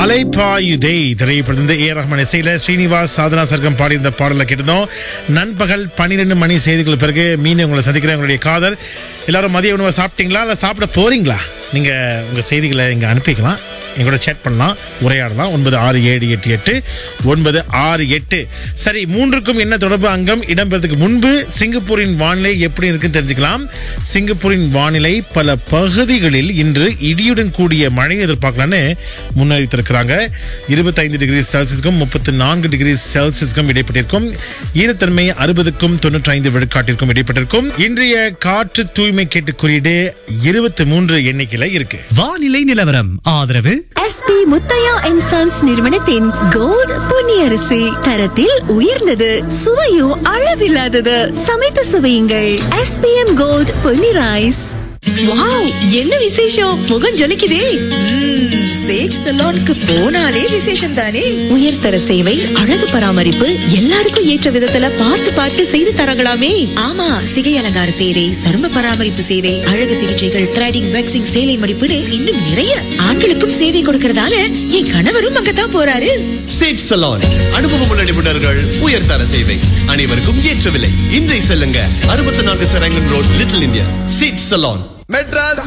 அலைபாயுதே திரைப்படத்திலிருந்து ரஹ்மான் இசையில ஸ்ரீனிவாஸ் சாதனா சர்க்கம் பாடியிருந்த பாடலை கேட்டதும். நண்பகல் 12 மணி செய்திகள் பிறகு மீண்டும் உங்களை சந்திக்கிறேன். உங்களுடைய காதல் எல்லாரும் மதிய உணவை சாப்பிட்டீங்களா, இல்லை சாப்பிட போறீங்களா? நீங்க உங்க செய்திகளை இங்க அனுப்பிக்கலாம், எங்களோட சேட் பண்ணலாம், உரையாடலாம். 96788968. சரி, மூன்றுக்கும் என்ன தொடர்பு அங்கம் இடம்பெறதுக்கு முன்பு சிங்கப்பூரின் வானிலை எப்படி இருக்குன்னு தெரிஞ்சுக்கலாம். சிங்கப்பூரின் வானிலை பல பகுதிகளில் இன்று இடியுடன் கூடிய மழை எதிர்பார்க்கலான்னு முன்னறிவித்திருக்கிறாங்க. 25 டிகிரி செல்சியஸ்க்கும் 34 டிகிரி செல்சியஸ்க்கும் இடைப்பட்டிருக்கும். ஈரத்தன்மை 60க்கும் 95 விழுக்காட்டிற்கும் இடைப்பட்டிருக்கும். இன்றைய காற்று தூய்மை கேட்டு குறியீடு 23 எண்ணிக்கையில இருக்கு. வானிலை நிலவரம் ஆதரவு SP முத்தையா அண்ட் சன்ஸ் நிறுவனத்தின் கோல்ட் பொன்னியரிசி. தரத்தில் உயர்ந்தது, சுவையும் அளவில்லாதது. சமைத்து சுவையுங்கள். SPM gold Ponni rice. Wow, என்ன விசேஷம்? முகம் ஜொலிக்குதே. சேஜ் சலூனுக்கு போனாலே விசேஷம் தானே. உயர்தர சேவை, அழகு பராமரிப்பு, எல்லாருக்கும் ஏற்ற விதத்துல பார்த்து பார்த்து செய்து தரங்களாமே. ஆமா, சிகை அலங்கார சேவை, சரும பராமரிப்பு சேவை, அழகு சிகிச்சைகள், த்ரெடிங், வேக்சிங், சேலை மடிப்புன்னு இன்னும் நிறைய. ஆண்களுக்கும் சேவை கொடுக்கறதால என் கணவரும் அங்கதான் போறாரு. சேஜ் சலூன், அனுபவமுள்ள நிபுணர்கள், உயர்தர சேவை, அனைவருக்கும் ஏற்ற விலை. இன்றை செல்லுங்க 64 Sarangan road, little India. Sage salon. Madras